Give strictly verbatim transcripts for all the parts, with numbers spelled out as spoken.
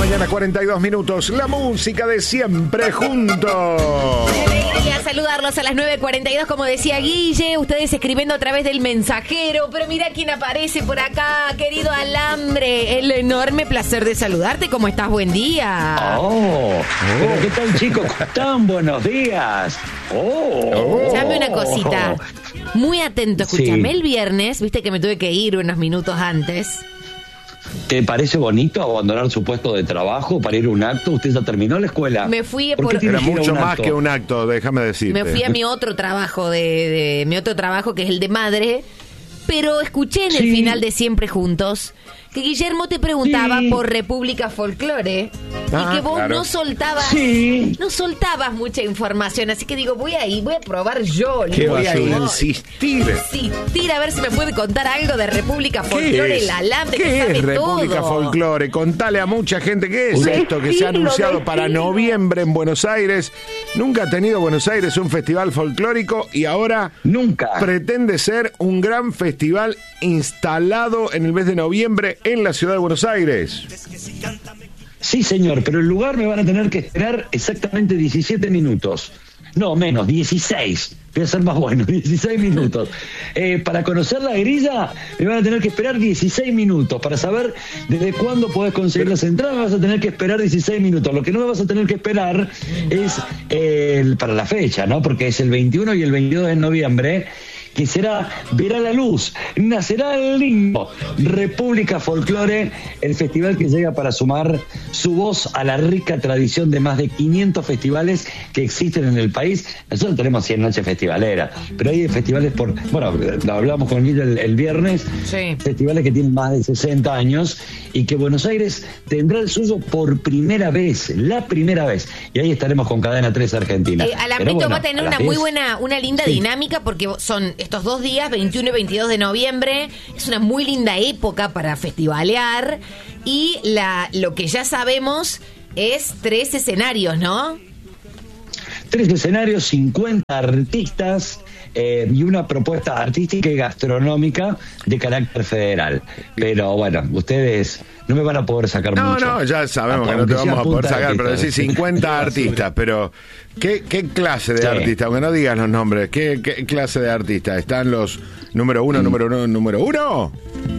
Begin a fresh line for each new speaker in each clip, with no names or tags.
mañana, cuarenta y dos minutos. La música de siempre juntos.
A saludarlos a las nueve cuarenta y dos, como decía Guille, ustedes escribiendo a través del mensajero, pero mira quién aparece por acá, querido Alambre, el enorme placer de saludarte, ¿cómo estás? Buen día.
Oh, pero ¿qué tal, chicos? ¿Cómo están? Buenos días. Oh,
escuchame una cosita, muy atento, escúchame,
Sí.
el viernes, viste que me tuve que ir unos minutos antes.
¿Te parece bonito abandonar su puesto de trabajo para ir a un acto? ¿Usted ya terminó la escuela?
Me fui
¿Por
por-
qué tiene
Era
que ir a
mucho
un
más
acto?
que un acto, déjame decirte.
Me fui a mi otro trabajo de, de mi otro trabajo que es el de madre, pero escuché en el
Sí.
final de Siempre Juntos que Guillermo te preguntaba
Sí.
por República Folclore
Ah,
y que vos
claro.
no soltabas
Sí.
no soltabas mucha información, así que digo, voy a ir, voy a probar yo.
¿Qué
voy
vas a
ir.
insistir?
Insistir a ver si me puede contar algo de República Folclore, el alambre que
¿Qué
sabe
es República
todo.
Folclore? Contale a mucha gente qué es
Decilo,
esto que se ha anunciado para
decilo.
noviembre en Buenos Aires. Nunca ha tenido Buenos Aires un festival folclórico y ahora
Nunca.
pretende ser un gran festival instalado en el mes de noviembre en la ciudad de Buenos Aires.
Sí, señor, pero el lugar me van a tener que esperar exactamente diecisiete minutos. No, menos, dieciséis. Voy a ser más bueno, dieciséis minutos. Eh, para conocer la grilla, me van a tener que esperar dieciséis minutos. Para saber desde cuándo podés conseguir las entradas, me vas a tener que esperar dieciséis minutos. Lo que no me vas a tener que esperar es eh, el- para la fecha, ¿no? Porque es el veintiuno y el veintidós de noviembre, que será, verá la luz, nacerá el lindo República Folclore, el festival que llega para sumar su voz a la rica tradición de más de quinientos festivales que existen en el país. Nosotros tenemos cien noches festivaleras, pero hay festivales por, bueno, lo hablamos con Guido el, el viernes,
Sí.
festivales que tienen más de sesenta años y que Buenos Aires tendrá el suyo por primera vez, la primera vez, y ahí estaremos con Cadena tres Argentina.
Eh,
Pero
Alambrito
bueno,
va a tener
a las
una muy
diez.
buena, una linda
Sí.
dinámica porque son estos dos días, veintiuno y veintidós de noviembre. Es una muy linda época para festivalear y la lo que ya sabemos es tres escenarios, ¿no?
Tres escenarios, cincuenta artistas eh, y una propuesta artística y gastronómica de carácter federal. Pero bueno, ustedes no me van a poder sacar
No,
mucho.
no, ya sabemos que no
Aunque
te
sea
vamos a poder
punta de
sacar, pero
artistas.
decís cincuenta artistas, pero ¿qué, qué clase de
Sí.
artistas? Aunque no digas los nombres, ¿qué, qué clase de artistas? ¿Están los número uno, número uno, número uno?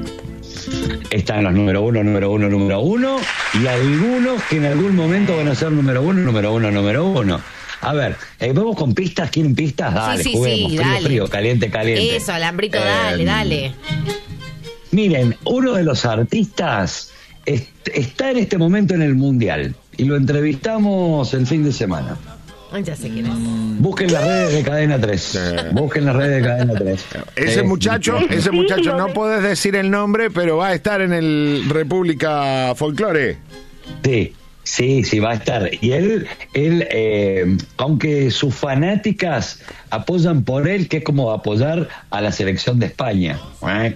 Están los número uno, número uno, número uno, y algunos que en algún momento van a ser número uno, número uno, número uno. A ver, eh, vamos con pistas, ¿quieren pistas? Dale,
sí, sí,
juguemos,
sí,
frío,
dale.
frío, caliente, caliente.
Eso, Alambrito,
Eh,
dale, dale.
Miren, uno de los artistas est- está en este momento en el Mundial y lo entrevistamos el fin de semana.
Ay, ya sé quién es.
Busquen las redes de Cadena tres. Busquen las redes de Cadena tres.
Ese
Eh,
muchacho, ese muchacho no podés decir el nombre, pero va a estar en el República Folclore.
Sí, sí, sí, va a estar. Y él, él eh, aunque sus fanáticas apoyan por él, que es como apoyar a la selección de España. ¿Eh?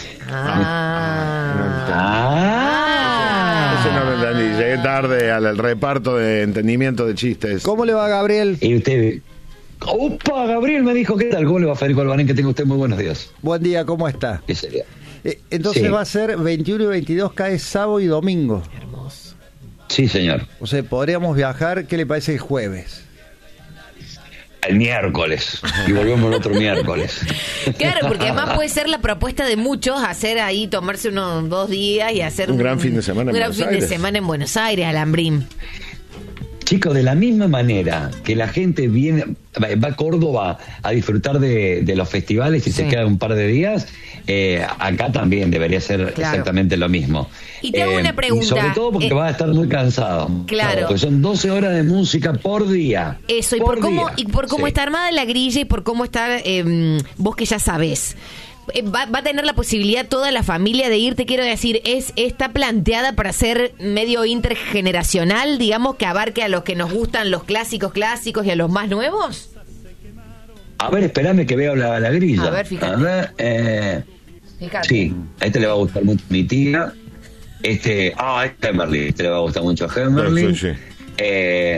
Ah.
Ah.
Ese no lo entendí. Llegué tarde al, al reparto de entendimiento de chistes.
¿Cómo le va, Gabriel?
Y usted... ¡Opa! Gabriel me dijo, ¿qué tal? ¿Cómo le va, Federico Albanén? Que tenga usted muy buenos días.
Buen día, ¿cómo está?
¿Qué sería?
Eh, entonces
Sí.
va a ser veintiuno y veintidós, cae sábado y domingo.
Sí, señor.
O sea, podríamos viajar, ¿qué le parece el jueves?
El miércoles. Y volvemos el otro miércoles.
Claro, porque además puede ser la propuesta de muchos hacer ahí, tomarse unos dos días y hacer
Un gran fin de semana en
un gran
Buenos
fin
Aires.
de semana en Buenos Aires, Alambrín.
Chicos, de la misma manera que la gente viene, va a Córdoba a disfrutar de, de los festivales y
Sí.
se queda un par de días, eh, acá también debería ser
Claro.
exactamente lo mismo.
Y te hago una pregunta,
Y sobre todo porque
eh,
vas a estar muy cansado.
Claro.
Porque son doce horas de música por día.
Eso, y por, cómo
día.
y por cómo
Sí.
está armada la grilla y por cómo está, eh, vos que ya sabés. Eh, Va, va a tener la posibilidad toda la familia de ir, te quiero decir, es está planteada para ser medio intergeneracional, digamos, que abarque a los que nos gustan los clásicos clásicos y a los más nuevos.
A ver, espérame que veo la, la grilla.
A ver, fíjate.
A ver, eh,
Fíjate.
sí, a este le va a gustar mucho mi tía. Este, ah, este Hemerly, este le va a gustar mucho a Hemerly.
Sí, sí.
Eh,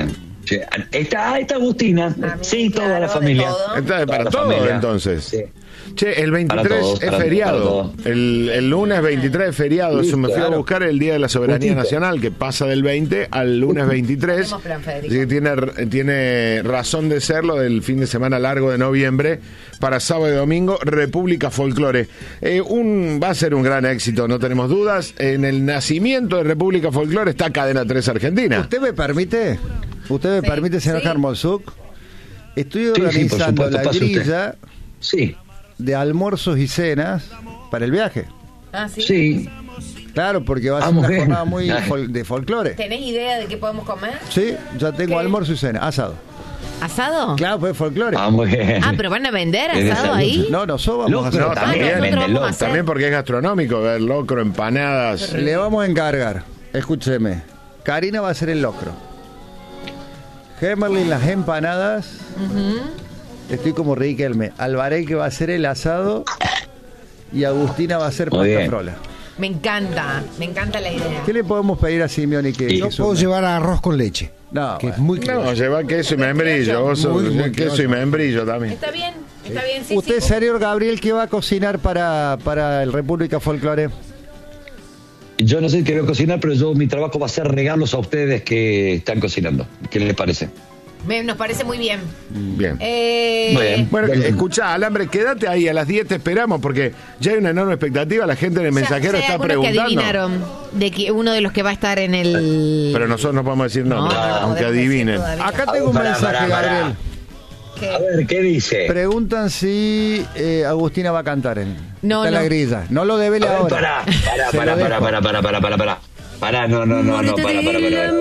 Sí, está, está Agustina,
A mí,
sí, toda
claro,
la
de
familia.
todo.
Entonces, para
Toda la
todo,
familia.
entonces.
Sí.
Che, el veintitrés
Para todos,
es
para-
feriado.
para todos.
El, el lunes veintitrés es feriado. Eso
Listo,
me fui a
claro.
buscar el Día de la Soberanía
Justito.
Nacional, que pasa del veinte al lunes veintitrés.
Tenemos plan, Federico.
Así que tiene, tiene razón de serlo del fin de semana largo de noviembre para sábado y domingo, República Folclore. Eh, un, va a ser un gran éxito, no tenemos dudas. En el nacimiento de República Folclore está Cadena tres Argentina.
¿Usted me permite? ¿Usted me
Sí,
permite, señor
sí.
Harmolzuk? Estoy
Sí, sí, por
organizando
supuesto,
la
pase usted.
grilla
Sí,
de almuerzos y cenas para el viaje.
Ah, ¿sí?
sí.
Claro, porque va a
Ah,
ser una
mujer.
jornada muy
Ay.
fol- de folclore.
¿Tenés idea de qué podemos comer?
Sí, ya tengo
¿Qué?
almuerzo y cena, asado.
¿Asado?
Claro, pues folclore.
Ah, muy bien.
Ah, pero van a vender
¿Tenés
asado
algo?
ahí.
No, nosotros vamos a hacer.
Locro
No,
también,
también,
nosotros
vende
vamos a hacer.
también porque es gastronómico, ver locro, empanadas.
Le vamos a encargar. Escúcheme. Karina va a hacer el locro. Gemerlin las empanadas. Estoy como Riquelme. Alvarez que va a hacer el asado. Y Agustina va a hacer
Muy
pasta
bien.
frola.
Me encanta, me encanta la idea.
¿Qué le podemos pedir a Simeone que,
Y-
que
Yo
sume?
puedo llevar arroz con leche.
No,
que es
bueno.
muy
No,
criollo.
lleva queso y membrillo. Vos sos-
Muy, muy
queso y
criollo.
membrillo también.
Está bien, está bien, sí,
Usted,
sí.
señor Gabriel, ¿qué va a cocinar para, para el República Folclore?
Yo no sé qué voy a cocinar, pero yo mi trabajo va a ser regalos a ustedes que están cocinando. ¿Qué les parece?
Me- nos parece muy bien.
Bien.
Eh,
Muy bien.
Bueno,
Bien.
escucha, Alambre, quédate ahí, a las diez te esperamos, porque ya hay una enorme expectativa, la gente en el
ya-
mensajero
ya hay
está
algunos
preguntando.
que adivinaron de que uno de los que va a estar en el...
Pero nosotros no podemos decir
No,
nombres,
no, no
aunque
podemos decir
adivinen.
todavía.
Acá tengo un
Pará,
mensaje,
pará, pará.
Gabriel.
¿Qué?
A ver, ¿qué dice?
Preguntan si eh, Agustina va a cantar en,
No,
está en la
no.
grilla. No lo devele
A ver,
ahora.
pará, pará,
Se
pará,
lo
pará,
dejo.
pará, pará, pará, pará, pará. Pará, no, no, no, no, pará, pará, pará.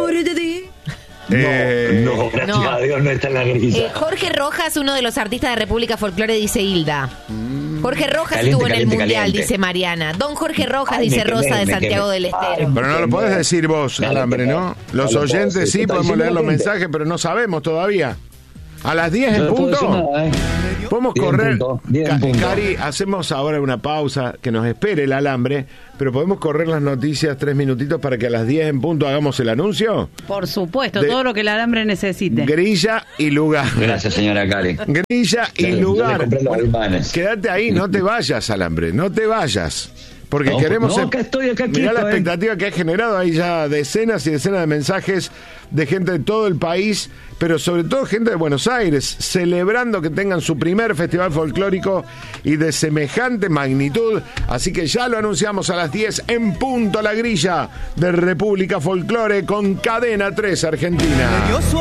Eh,
No, no, gracias
no.
a Dios no está en la grilla.
Eh, Jorge Rojas, uno de los artistas de República Folclore, dice Hilda. Jorge Rojas
Caliente,
estuvo en el
caliente,
Mundial,
caliente.
dice Mariana. Don Jorge Rojas,
Ay,
dice
me
Rosa
quemé,
de
me
Santiago
quemé.
del Estero.
Ay,
Pero no lo podés decir vos,
Dale,
Alambre,
que
¿no?
no.
Los
No lo puedo
oyentes
decir,
sí
te está
podemos leer los
diciendo la gente.
mensajes, pero no sabemos todavía. A las diez
Yo
en
no puedo decir
punto.
nada, ¿eh?
Podemos
diez en
correr.
punto, diez en
Ca-
punto.
Cari, hacemos ahora una pausa, que nos espere el Alambre, pero podemos correr las noticias tres minutitos para que a las diez en punto hagamos el anuncio.
Por supuesto,
De-
todo lo que el alambre necesite.
Grilla y lugar.
Gracias, señora Cari.
Grilla y
Ya le- ya le
lugar.
compré los alemanes.
Quédate ahí, no te vayas, Alambre, no te vayas. Porque
No,
queremos.
no, acá estoy, acá
Mirá
quieto,
la
eh.
expectativa que ha generado ahí ya decenas y decenas de mensajes de gente de todo el país, pero sobre todo gente de Buenos Aires, celebrando que tengan su primer festival folclórico y de semejante magnitud. Así que ya lo anunciamos a las diez en punto, la grilla de República Folclore con Cadena tres Argentina.